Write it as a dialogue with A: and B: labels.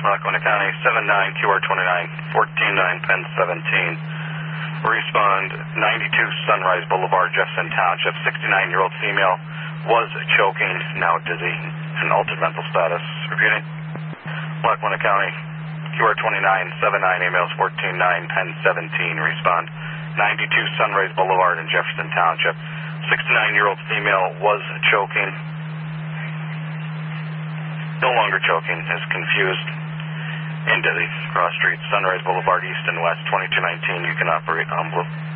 A: Lackawanna County, 79 QR29, 149 Penn 17. Respond 92 Sunrise Boulevard, Jefferson Township. 69-year-old female was choking, now dizzy, and altered mental status. Repeating. Lackawanna County, QR29, 79 emails, 149 Penn 17. Respond 92 Sunrise Boulevard in Jefferson Township. 69-year-old female was choking, no longer choking, is confused and dizzy. Cross streets, Sunrise Boulevard, east and west, 2219. You can operate en blue.